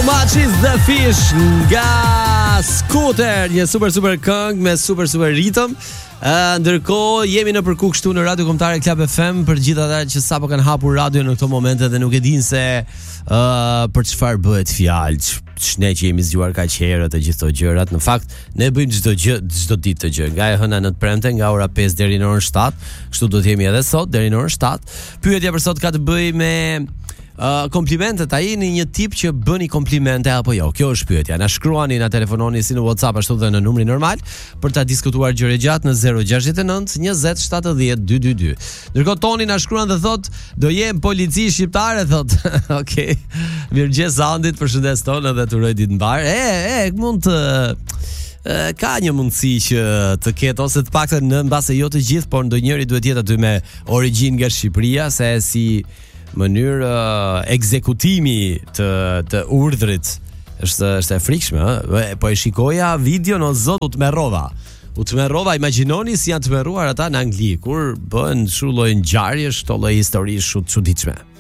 Much is the fish nga Scooter, një super këngë me super ritëm. Ndërkohë jemi në përku kështu në Radio Kombëtare Club FM për gjithë ata që sapo kanë hapur radio në këto momente dhe nuk e dinë se për çfarë bëhet fjalë. Ne që jemi zgjuar kaq herë të gjithë këto gjërat, në fakt ne bëjmë çdo ditë të gjë, nga e hëna në të premte, nga ora 5 deri në orën 7, kështu do të jemi edhe sot deri në orën 7. Pyetja për sot ka të bëjë me komplimentet. A jeni një tip që bëni komplimente apo jo? Kjo është pyetja. Na shkruani, na telefononi si në WhatsApp ashtu dhe në numrin normal për ta diskutuar gjëre gjatë në 069 20 70 222. Ndërkohë Toni na shkruan dhe thot do jem polici shqiptare, thot. Okej. Mirëmëngjes Andit, përshëndes Tonë dhe të uroj ditë mbar. Mund të ka një mundësi që të ketë, ose të paktën në mbase jo të gjithë, por ndonjëri duhet jetë aty me origjinë nga Shqipëria, se si mënyrë ekzekutimi të urdhrit është e frikshme, po e shikoja videon, o zot, u të merrova, imagjinoni si janë të merruar ata në Angli kur bën kështu lloj ngjarjesh, këto lloj histori shumë të çuditshme.